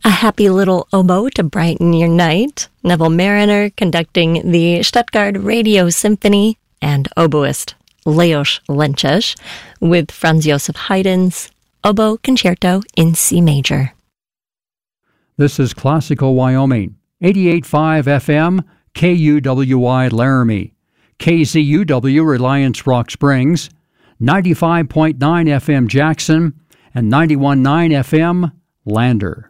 A happy little oboe to brighten your night. Neville Mariner conducting the Stuttgart Radio Symphony, and oboist Leos Lenches with Franz Joseph Haydn's Oboe Concerto in C Major. This is Classical Wyoming, 88.5 FM, KUWI Laramie, KZUW Reliance Rock Springs, 95.9 FM Jackson, and 91.9 FM Lander.